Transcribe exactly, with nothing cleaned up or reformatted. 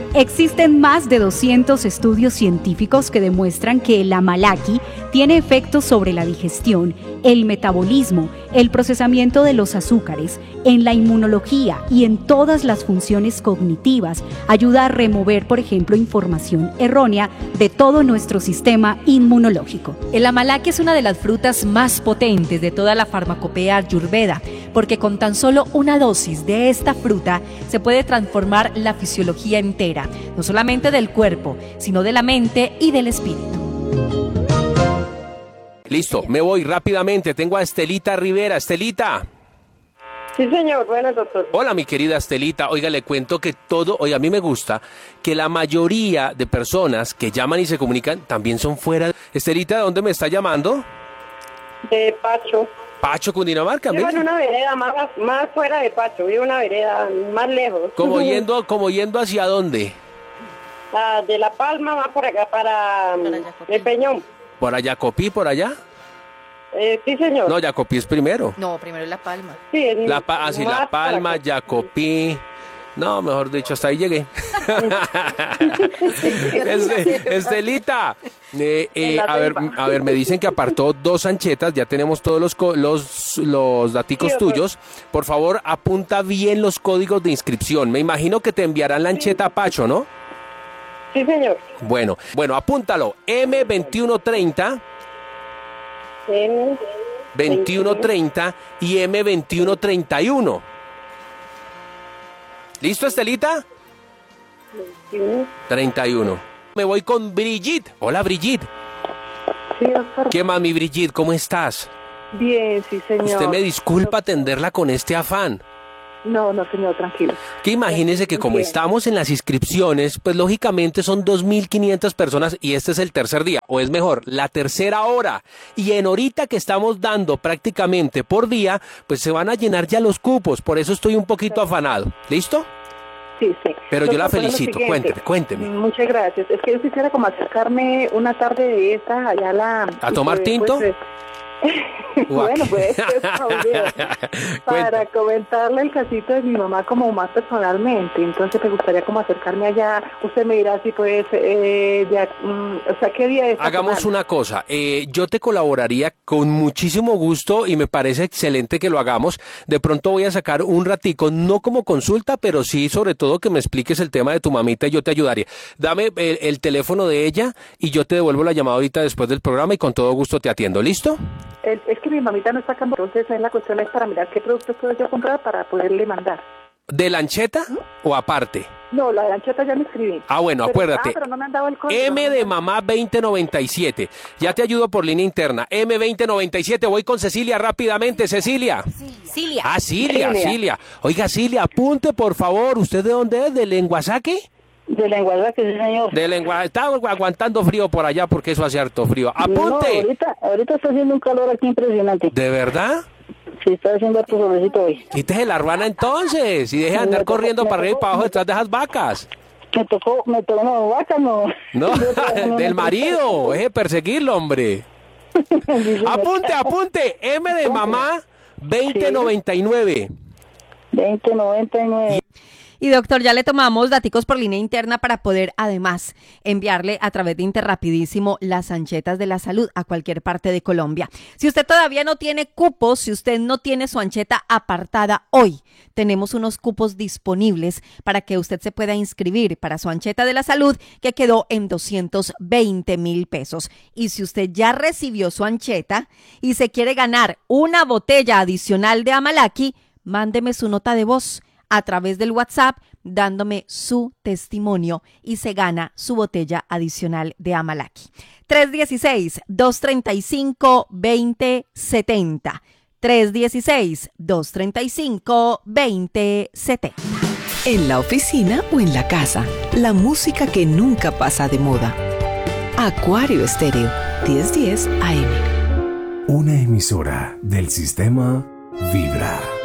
Existen más de doscientos estudios científicos que demuestran que el amalaki tiene efectos sobre la digestión, el metabolismo, el procesamiento de los azúcares, en la inmunología y en todas las funciones cognitivas. Ayuda a remover, por ejemplo, información errónea de todo nuestro sistema inmunológico. El amalaki es una de las frutas más potentes de toda la farmacopea ayurveda, porque con tan solo una dosis de esta fruta se puede transformar la fisiología entera, no solamente del cuerpo, sino de la mente y del espíritu. Listo, me voy rápidamente. Tengo a Estelita Rivera. Estelita. Sí, señor. Bueno, doctor. Hola, mi querida Estelita. Oiga, le cuento que todo, oiga, a mí me gusta que la mayoría de personas que llaman y se comunican también son fuera. Estelita, ¿de dónde me está llamando? De Pacho. Pacho, Cundinamarca. Vivo en una vereda más, más fuera de Pacho. Vivo en una vereda más lejos. ¿Como yendo, como yendo hacia dónde? Ah, de La Palma va por acá para, para el Peñón. ¿Por allá, Copí, por allá? Eh, sí, señor. No, Jacopí es primero. No, primero es La Palma. Sí, es La, pa ah, sí, La Palma, Jacopí. No, mejor dicho, hasta ahí llegué. este, Estelita, eh, eh, a ver, a ver, me dicen que apartó dos anchetas, ya tenemos todos los los, los daticos sí, tuyos. Por favor, apunta bien los códigos de inscripción. Me imagino que te enviarán la ancheta a Pacho, ¿no? Sí, señor. Bueno, bueno, apúntalo. M veintiuno treinta. M veintiuno treinta y M veintiuno treinta y uno. ¿Listo, Estelita? veintiuno. treinta y uno. Me voy con Brigitte. Hola, Brigitte. Sí, doctor. ¿Qué más, mi Brigitte? ¿Cómo estás? Bien, sí, señor. Usted me disculpa atenderla con este afán. No, no, señor, tranquilo. Que imagínese que como estamos en las inscripciones, pues lógicamente son dos mil quinientas personas y este es el tercer día, o es mejor, la tercera hora. Y en horita que estamos dando prácticamente por día, pues se van a llenar ya los cupos, por eso estoy un poquito afanado. ¿Listo? Sí, sí. Pero yo la felicito, cuénteme, cuénteme. Muchas gracias. Es que yo quisiera como acercarme una tarde de esta allá a la... ¿A tomar tinto? Pues, bueno, pues para comentarle el casito de mi mamá como más personalmente, entonces me gustaría como acercarme allá. Usted me dirá si pues eh, ya, mm, o sea, ¿qué día es? Hagamos una cosa, eh, yo te colaboraría con muchísimo gusto y me parece excelente que lo hagamos. De pronto voy a sacar un ratico, no como consulta, pero sí sobre todo que me expliques el tema de tu mamita y yo te ayudaría. Dame el, el teléfono de ella y yo te devuelvo la llamada ahorita después del programa y con todo gusto te atiendo, ¿listo? El, es que mi mamita no está acá, entonces la cuestión es para mirar qué productos puedo yo comprar para poderle mandar. ¿De lancheta ¿Mm? o aparte? No, la lancheta ya me escribí. Ah, bueno, pero, acuérdate. Ah, pero no me han dado el código. M de mamá veinte noventa y siete. Ya te ayudo por línea interna. M veinte noventa y siete. Voy con Cecilia rápidamente. Cecilia. Cilia. Ah, Cilia, Cilia. Cilia. Oiga, Cilia, apunte por favor. ¿Usted de dónde es? ¿De Lenguasaque? De Lenguasaque, sí, señor. De Lenguasaque. Está aguantando frío por allá porque eso hace harto frío. Apunte. No, ahorita, ahorita está haciendo un calor aquí impresionante. ¿De verdad? Sí, está haciendo harto solecito hoy. Quítese la ruana entonces y deje de andar corriendo para arriba y para abajo detrás de esas vacas. Me tocó, me tocó, no, vaca no. No, del marido, deje de perseguirlo, hombre. Apunte, apunte, M de mamá veinte noventa y nueve. veinte noventa y nueve. Y doctor, ya le tomamos daticos por línea interna para poder además enviarle a través de Interrapidísimo las anchetas de la salud a cualquier parte de Colombia. Si usted todavía no tiene cupos, si usted no tiene su ancheta apartada hoy, tenemos unos cupos disponibles para que usted se pueda inscribir para su ancheta de la salud que quedó en doscientos veinte mil pesos. Y si usted ya recibió su ancheta y se quiere ganar una botella adicional de Amalaki, mándeme su nota de voz a través del WhatsApp dándome su testimonio y se gana su botella adicional de Amalaki. tres uno seis, dos tres cinco, dos cero siete cero. tres uno seis, dos tres cinco, dos cero siete cero. En la oficina o en la casa, la música que nunca pasa de moda. Acuario Estéreo, diez diez A M. Una emisora del sistema Vibra.